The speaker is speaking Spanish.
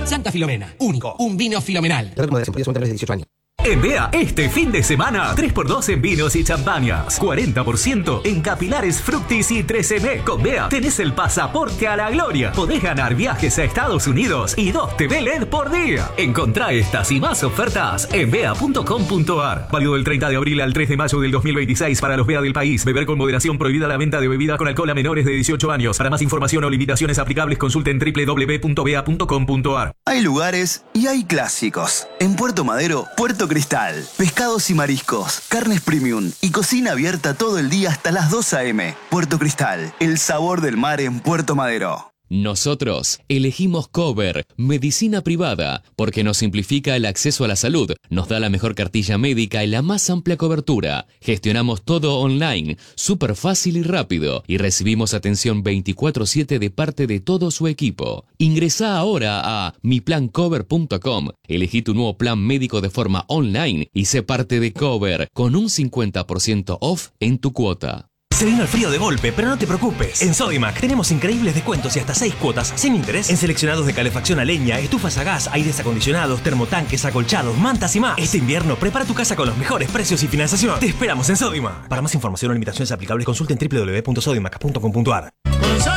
Santa Filomena, único, un vino filomenal. De 18 años. En Bea, este fin de semana, 3x2 en vinos y champañas, 40% en capilares Fructis y 13M. Con Bea tenés el pasaporte a la gloria. Podés ganar viajes a Estados Unidos y 2 TV LED por día. Encontrá estas y más ofertas en bea.com.ar. Válido del 30 de abril al 3 de mayo del 2026 para los Bea del país. Beber con moderación, prohibida la venta de bebidas con alcohol a menores de 18 años. Para más información o limitaciones aplicables, consulten www.bea.com.ar. Hay lugares y hay clásicos. En Puerto Madero, Puerto Cristal. Pescados y mariscos, carnes premium y cocina abierta todo el día hasta las 2 a.m. Puerto Cristal, el sabor del mar en Puerto Madero. Nosotros elegimos Cover, medicina privada, porque nos simplifica el acceso a la salud, nos da la mejor cartilla médica y la más amplia cobertura. Gestionamos todo online, súper fácil y rápido, y recibimos atención 24/7 de parte de todo su equipo. Ingresá ahora a miplancover.com, elegí tu nuevo plan médico de forma online y sé parte de Cover, con un 50% off en tu cuota. Se vino el frío de golpe, pero no te preocupes. En Sodimac tenemos increíbles descuentos y hasta 6 cuotas sin interés en seleccionados de calefacción a leña, estufas a gas, aires acondicionados, termotanques, acolchados, mantas y más. Este invierno prepara tu casa con los mejores precios y financiación. Te esperamos en Sodimac. Para más información o limitaciones aplicables, consulten www.sodimac.com.ar.